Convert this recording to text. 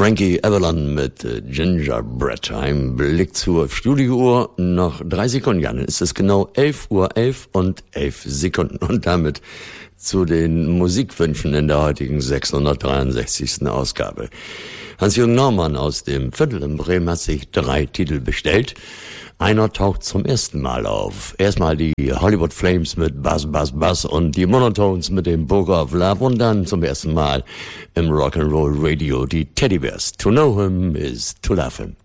Frankie Avalon mit Gingerbread. Ein Blick zur Studiouhr. Noch 3 Sekunden, Jan. Es ist genau 11:11 und 11 Sekunden. Und damit zu den Musikwünschen in der heutigen 663. Ausgabe. Hans-Jürgen Naumann aus dem Viertel in Bremen hat sich 3 Titel bestellt. Einer taucht zum ersten Mal auf. Erstmal die Hollywood Flames mit Buzz, Buzz, Buzz und die Monotones mit dem Book of Love und dann zum ersten Mal im Rock'n'Roll Radio die Teddy Bears. To know him is to love him.